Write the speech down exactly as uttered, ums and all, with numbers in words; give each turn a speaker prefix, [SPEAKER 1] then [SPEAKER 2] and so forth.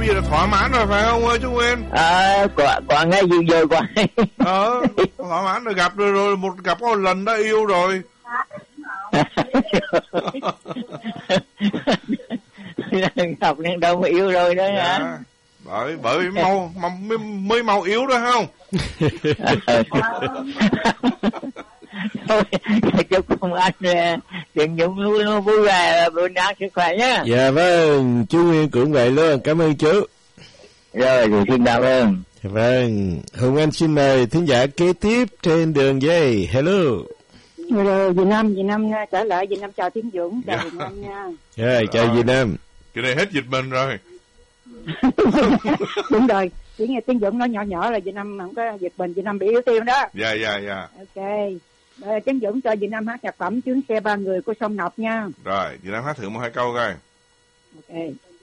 [SPEAKER 1] bây giờ là thỏa mãn rồi phải không ơi chú Nguyên?
[SPEAKER 2] À, quả, quả ngay vừa rồi quả.
[SPEAKER 1] Ờ, thỏa mãn rồi, gặp rồi, rồi một gặp có một lần đã yêu rồi.
[SPEAKER 2] Gặp nên đâu mà yêu rồi đó
[SPEAKER 1] Dạ.
[SPEAKER 2] hả?
[SPEAKER 1] Bởi bởi mau, mau mới, mới mau yếu đó không?
[SPEAKER 2] Thôi, chúc ông anh Trần Dũng vui vui vẻ, buổi sáng sức khỏe nhé.
[SPEAKER 3] Dạ vâng, chú Nguyên cũng vậy luôn, cảm ơn chú.
[SPEAKER 2] Rồi, rồi xin cảm ơn.
[SPEAKER 3] Dạ vâng, Hùng Anh xin mời thính giả kế tiếp trên đường dây. Hello.
[SPEAKER 4] Rồi, Việt Nam, Việt Nam trở lại, Việt Nam chào Tiến Dũng, chào Việt Nam nha.
[SPEAKER 3] Rồi, chào Việt Nam.
[SPEAKER 1] Cái này hết dịch bệnh rồi.
[SPEAKER 4] Đúng rồi, chỉ nghe Tiến Dũng nói nhỏ nhỏ là Việt Nam không có dịch bệnh, Việt Nam bị yếu tim đó.
[SPEAKER 1] Dạ, dạ, dạ.
[SPEAKER 4] Ok. Rồi, Tiến Dũng cho Việt Nam hát nhạc phẩm Chuyến xe ba người của Sông Ngọc nha.
[SPEAKER 1] Rồi, Việt Nam hát thử một hai câu coi.
[SPEAKER 4] Ok.